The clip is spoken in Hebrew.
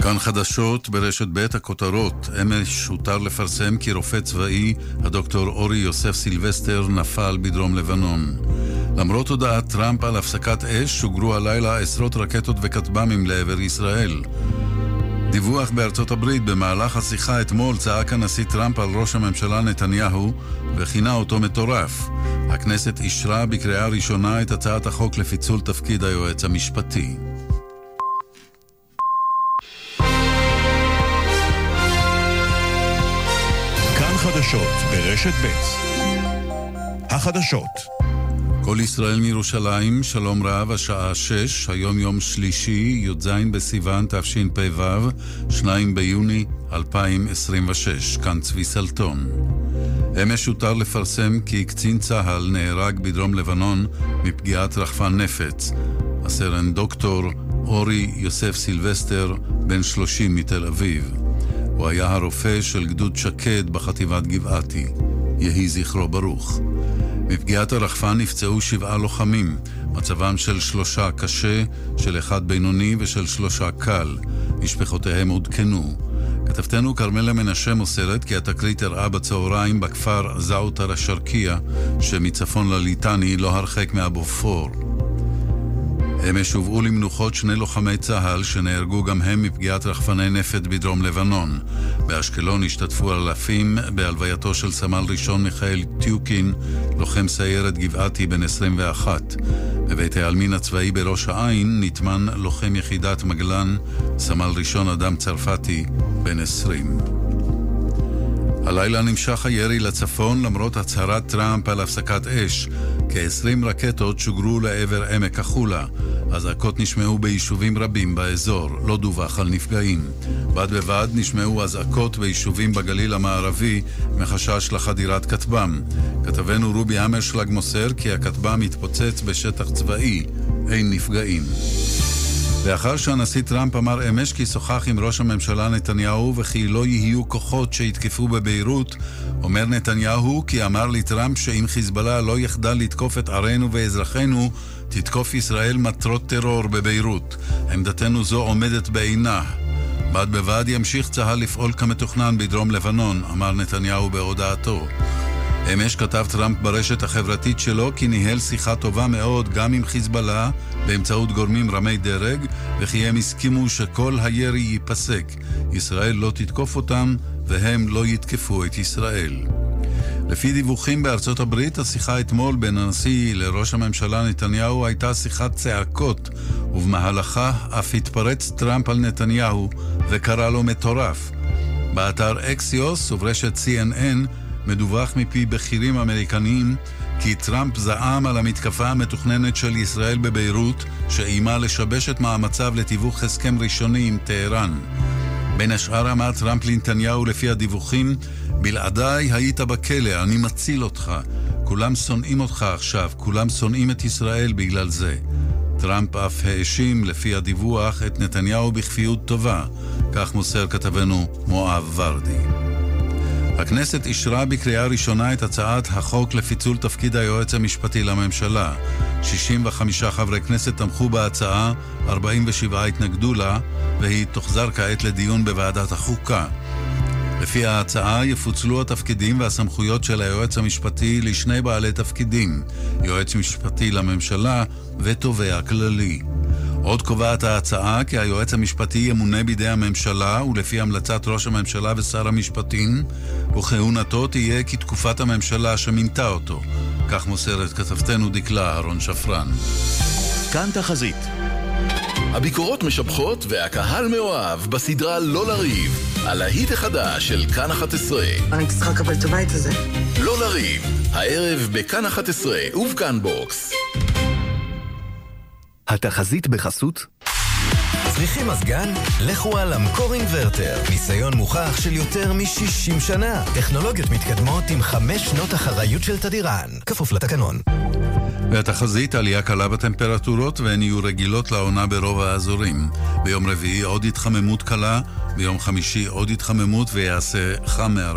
כאן חדשות ברשת ב' הכותרות. אמש הותר לפרסם כי רופא צבאי, הדוקטור אורי יוסף סילבסטר, נפל בדרום לבנון. למרות הודעת טראמפ על הפסקת אש, שוגרו הלילה עשרות רקטות וכטב"מים לעבר ישראל. דיווח בארצות הברית: במהלך השיחה אתמול צעק הנשיא טראמפ על ראש הממשלה נתניהו וכינה אותו מטורף. הכנסת אישרה בקריאה ראשונה את הצעת החוק לפיצול תפקיד היועץ המשפטי. כאן חדשות ברשת ב'. החדשות. כל ישראל מירושלים, שלום רב, השעה 6, היום יום שלישי, י"ז בסיוון תשפ"ו, 2 ביוני 2026. כאן צבי סלטון. אמש הותר לפרסם כי קצין צה"ל נהרג בדרום לבנון מפגיעת רחפן נפץ. הסרן דוקטור אורי יוסף סילבסטר, בן 30 מתל אביב. הוא היה הרופא של גדוד שקד בחטיבת גבעתי. יהי זכרו ברוך. מפגיעת הרחפן נפצעו 7 לוחמים, מצבם של 3 קשה, של 1 בינוני ושל 3 קל. משפחותיהם עודכנו. כתבתנו קרמלה מנשה מוסרת כי התקרית הראה בצהריים בכפר זאוטר השרקיה, שמצפון לליטני לא הרחק מאבופור. אמש הובאו למנוחות 2 לוחמי צה"ל שנהרגו גם הם מפגיעת רחפני נפץ בדרום לבנון. באשקלון השתתפו אלפים בהלווייתו של סמל ראשון מיכאל טיוקין, לוחם סיירת גבעתי בן 21. בבית העלמין הצבאי בראש העין נטמן לוחם יחידת מגלן, סמל ראשון אדם צרפתי בן 20. הלילה נמשך הירי לצפון למרות הצהרת טראמפ על הפסקת אש. כ-20 רקטות שוגרו לעבר עמק החולה. אזעקות נשמעו ביישובים רבים באזור, לא דווח על נפגעים. בד בבד נשמעו אזעקות ביישובים בגליל המערבי מחשש לחדירת כטב"ם. כתבנו רובי המרשלג מוסר כי הכטב"ם התפוצץ בשטח צבאי, אין נפגעים. לאחר שהנשיא טראמפ אמר אמש כי שוחח עם ראש הממשלה נתניהו וכי לא יהיו כוחות שיתקפו בביירות, אומר נתניהו כי אמר לי טראמפ שאם חיזבאללה לא יחדל לתקוף את ערינו ואזרחינו, תתקוף ישראל מטרות טרור בביירות. עמדתנו זו עומדת בעינה. בד בבד ימשיך צה"ל לפעול כמתוכנן בדרום לבנון, אמר נתניהו בהודעתו. אמש כתב טראמפ ברשת החברתית שלו כי ניהל שיחה טובה מאוד גם עם חיזבאללה באמצעות גורמים רמי דרג, וכי הם הסכימו שכל הירי ייפסק. ישראל לא תתקוף אותם והם לא יתקפו את ישראל. לפי דיווחים בארצות הברית, השיחה אתמול בין הנשיא לראש הממשלה נתניהו הייתה שיחת צעקות, ובמהלכה אף התפרץ טראמפ על נתניהו וקרא לו מטורף. באתר אקסיוס וברשת CNN מדווח מפי בכירים אמריקניים כי טראמפ זעם על המתקפה המתוכננת של ישראל בביירות, שאימה לשבש את מאמציו לתיווך הסכם ראשוני עם טהרן. בין השאר אמר טראמפ לנתניהו לפי הדיווחים: בלעדיי היית בכלא, אני מציל אותך. כולם שונאים אותך עכשיו, כולם שונאים את ישראל בגלל זה. טראמפ אף האשים לפי הדיווח את נתניהו בכפיות טובה, כך מוסר כתבנו מואב ורדי. הכנסת אישרה בקריאה ראשונה את הצעת החוק לפיצול תפקיד היועץ המשפטי לממשלה. 65 חברי כנסת תמכו בהצעה, 47 התנגדו לה, והיא תוחזר כעת לדיון בוועדת החוקה. לפי ההצעה יפוצלו התפקידים והסמכויות של היועץ המשפטי לשני בעלי תפקידים, יועץ משפטי לממשלה ותובע כללי. עוד קובעת ההצעה כי היועץ המשפטי ימונה בידי הממשלה ולפי המלצת ראש הממשלה ושר המשפטים, וכהונתו תהיה כתקופת הממשלה שמינתה אותו. כך מוסרת כתבתנו דקלה אהרון שפרן. כאן תחזית. הביקורות משבחות והקהל מאוהב בסדרה לא לריב, על ההיט החדש של כאן 11. אני צריכה לקבל את הבית הזה. לא לריב, הערב בכאן 11 ובכאן בוקס. התחזית בחסות צריכים מזגן? לכו על המקור אינברטר. ניסיון מוכח של יותר מ-60 שנה. טכנולוגיות מתקדמות עם 5 שנות אחריות של תדירן. כפוף לתקנון. והתחזית, עלייה קלה בטמפרטורות והן יהיו רגילות לעונה ברוב האזורים. ביום רביעי עוד התחממות קלה, ביום חמישי עוד התחממות ויעשה חם